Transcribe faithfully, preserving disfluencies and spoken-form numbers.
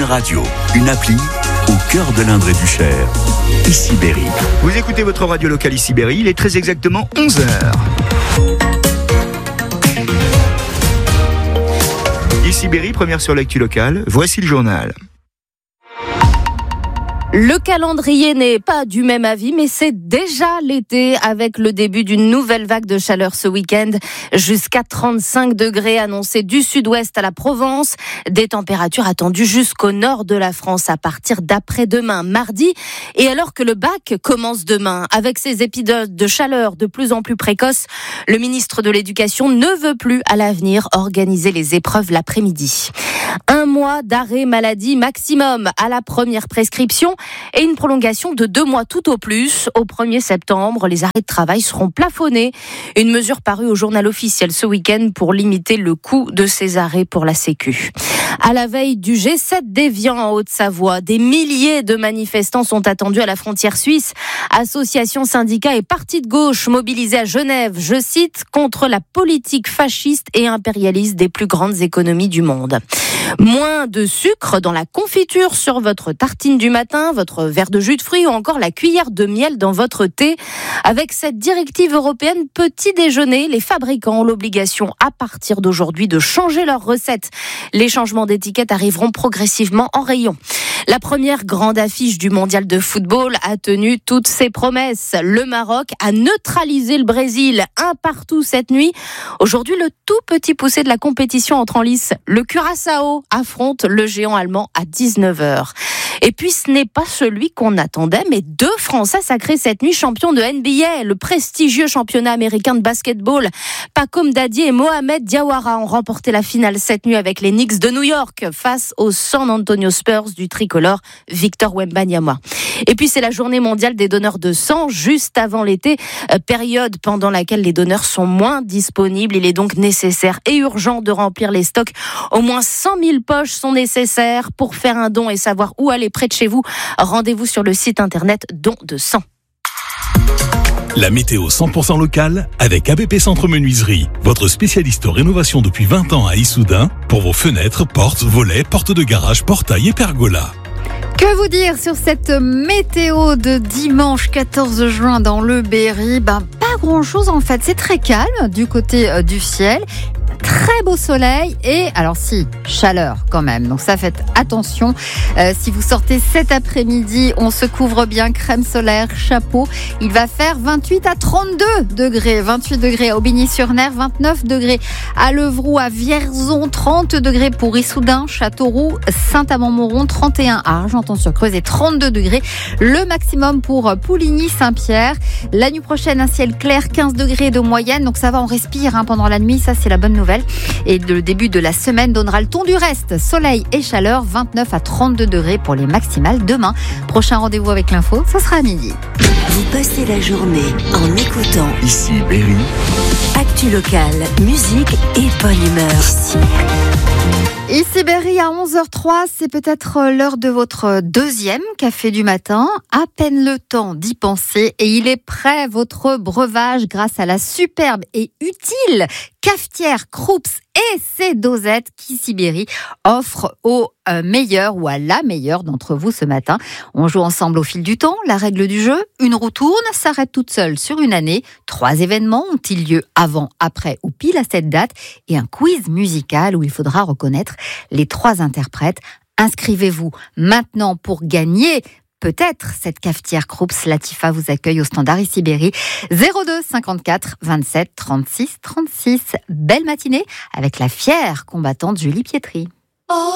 Radio, une appli au cœur de l'Indre et du Cher. Ici Berry. Vous écoutez votre radio locale Ici Berry, il est très exactement onze heures. Ici Berry, première sur l'actu locale, voici le journal. Le calendrier n'est pas du même avis, mais c'est déjà l'été avec le début d'une nouvelle vague de chaleur ce week-end. Jusqu'à trente-cinq degrés annoncés du sud-ouest à la Provence. Des températures attendues jusqu'au nord de la France à partir d'après-demain, mardi. Et alors que le bac commence demain, avec ces épisodes de chaleur de plus en plus précoces, le ministre de l'Éducation ne veut plus à l'avenir organiser les épreuves l'après-midi. Un mois d'arrêt maladie maximum à la première prescription et une prolongation de deux mois tout au plus. Au premier septembre, les arrêts de travail seront plafonnés. Une mesure parue au journal officiel ce week-end pour limiter le coût de ces arrêts pour la Sécu. À la veille du G sept d'Évian en Haute-Savoie, des milliers de manifestants sont attendus à la frontière suisse. Associations, syndicats et partis de gauche mobilisés à Genève, je cite, contre la politique fasciste et impérialiste des plus grandes économies du monde. Moins de sucre dans la confiture sur votre tartine du matin, votre verre de jus de fruits ou encore la cuillère de miel dans votre thé. Avec cette directive européenne petit déjeuner, les fabricants ont l'obligation à partir d'aujourd'hui de changer leurs recettes. Les changements d'étiquette arriveront progressivement en rayon. La première grande affiche du mondial de football a tenu toutes ses promesses. Le Maroc a neutralisé le Brésil un partout cette nuit. Aujourd'hui, le tout petit poussé de la compétition entre en lice. Le Curaçao affronte le géant allemand à dix-neuf heures. Et puis ce n'est pas celui qu'on attendait, mais deux Français sacrés cette nuit champions de N B A, le prestigieux championnat américain de basketball. Pacom Dadi et Mohamed Diawara ont remporté la finale cette nuit avec les Knicks de New York face aux San Antonio Spurs du tricolore Victor Wembanyama. Et puis c'est la journée mondiale des donneurs de sang, juste avant l'été, période pendant laquelle les donneurs sont moins disponibles. Il est donc nécessaire et urgent de remplir les stocks. Au moins cent mille poches sont nécessaires pour faire un don et savoir où aller près de chez vous. Rendez-vous sur le site internet Don de sang. La météo cent pour cent locale avec A B P Centre Menuiserie, votre spécialiste en rénovation depuis vingt ans à Issoudun pour vos fenêtres, portes, volets, portes de garage, portails et pergolas. Que vous dire sur cette météo de dimanche quatorze juin dans le Berry? Ben, pas grand-chose en fait, c'est très calme du côté euh, du ciel. Très beau soleil et, alors si, chaleur quand même. Donc ça, faites attention. Euh, si vous sortez cet après-midi, on se couvre bien, crème solaire, chapeau. Il va faire vingt-huit à trente-deux degrés. vingt-huit degrés à Aubigny-sur-Ner, vingt-neuf degrés à Levroux, à Vierzon, trente degrés pour Issoudun, Châteauroux, Saint-Amand-Montrond, trente et un à Argenton-sur-Creuse et trente-deux degrés. Le maximum pour Pouligny-Saint-Pierre. La nuit prochaine, un ciel clair, quinze degrés de moyenne. Donc ça va, on respire hein, pendant la nuit. Ça, c'est la bonne nouvelle. Et le début de la semaine donnera le ton du reste. Soleil et chaleur, vingt-neuf à trente-deux degrés pour les maximales demain. Prochain rendez-vous avec l'info, ça sera à midi. Vous passez la journée en écoutant Ici Berry. Actu locale, musique et bonne humeur. Ici. Ici Berry à onze heures trois, c'est peut-être l'heure de votre deuxième café du matin. À peine le temps d'y penser et il est prêt, votre breuvage, grâce à la superbe et utile cafetière Krups et ses dosettes qu'Ici Berry offre au euh, meilleur ou à la meilleure d'entre vous ce matin. On joue ensemble au fil du temps. La règle du jeu, une roue tourne, s'arrête toute seule sur une année. Trois événements ont-ils lieu avant, après ou pile à cette date et un quiz musical où il faudra reconnaître les trois interprètes. Inscrivez-vous maintenant pour gagner peut-être cette cafetière Krups. Latifa vous accueille au standard Ici Berry. zéro deux cinquante-quatre vingt-sept trente-six trente-six. Belle matinée avec la fière combattante Julie Pietri.